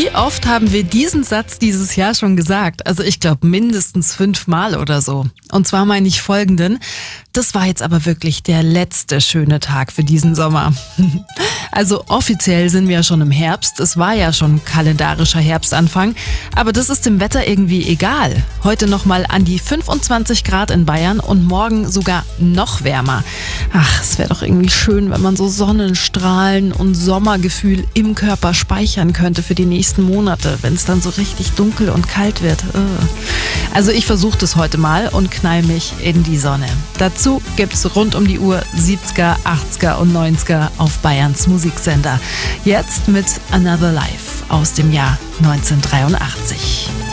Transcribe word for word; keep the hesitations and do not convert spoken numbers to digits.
Wie oft haben wir diesen Satz dieses Jahr schon gesagt? Also ich glaube mindestens fünfmal oder so. Und zwar meine ich folgenden: Das war jetzt aber wirklich der letzte schöne Tag für diesen Sommer. Also offiziell sind wir ja schon im Herbst. Es war ja schon kalendarischer Herbstanfang. Aber das ist dem Wetter irgendwie egal. Heute nochmal an die fünfundzwanzig Grad in Bayern und morgen sogar noch wärmer. Ach, es wäre doch irgendwie schön, wenn man so Sonnenstrahlen und Sommergefühl im Körper speichern könnte für die nächsten Monate, wenn es dann so richtig dunkel und kalt wird. Also ich versuche das heute mal und knall mich in die Sonne. Dazu gibt's rund um die Uhr siebziger, achtziger und neunziger auf Bayerns Musiksender. Jetzt mit Another Life aus dem Jahr neunzehnhundertdreiundachtzig.